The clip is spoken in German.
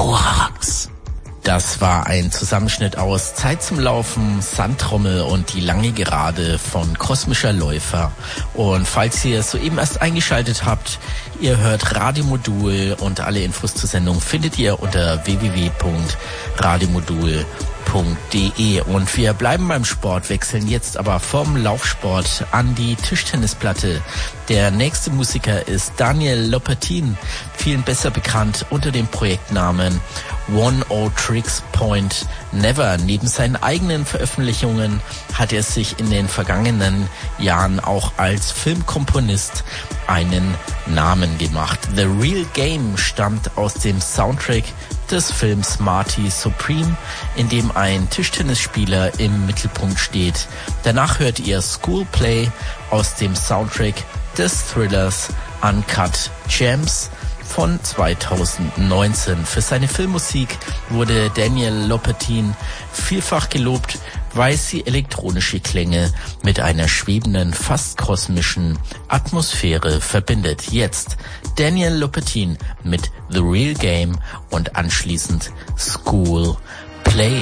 Thorax. Das war ein Zusammenschnitt aus Zeit zum Laufen, Sandtrommel und die lange Gerade von Kosmischer Läufer. Und falls ihr soeben erst eingeschaltet habt, ihr hört Radiomodul und alle Infos zur Sendung findet ihr unter www.radiomodul.de. Und wir bleiben beim Sport, wechseln jetzt aber vom Laufsport an die Tischtennisplatte. Der nächste Musiker ist Daniel Lopatin, vielen besser bekannt unter dem Projektnamen One O Tricks Point Never. Neben seinen eigenen Veröffentlichungen hat er sich in den vergangenen Jahren auch als Filmkomponist einen Namen gemacht. The Real Game stammt aus dem Soundtrack des Films Marty Supreme, in dem ein Tischtennisspieler im Mittelpunkt steht. Danach hört ihr School Play aus dem Soundtrack des Thrillers Uncut Gems von 2019. Für seine Filmmusik wurde Daniel Lopatin vielfach gelobt, weil sie elektronische Klänge mit einer schwebenden, fast kosmischen Atmosphäre verbindet. Jetzt Daniel Lopatin mit The Real Game und anschließend School Play.